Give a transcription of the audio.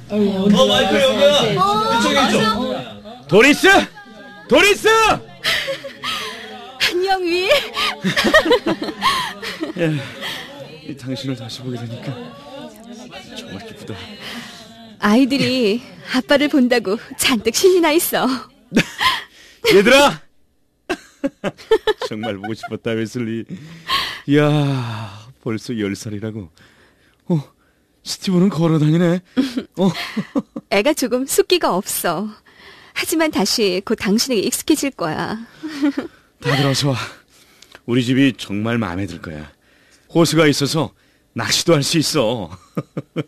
마이클 여기야. 이쪽에 있죠. 도리스! 도리스! 안녕, 윌. 당신을 다시 보게 되니까 정말 기쁘다. 아이들이 아빠를 본다고 잔뜩 신이 나 있어. 얘들아! 정말 보고 싶었다, 웨슬리. 이야, 벌써 10살이라고. 스티브는 걸어다니네. 애가 조금 숫기가 없어. 하지만 다시 곧 당신에게 익숙해질 거야. 다들 어서 와. 우리 집이 정말 마음에 들 거야. 호수가 있어서 낚시도 할 수 있어.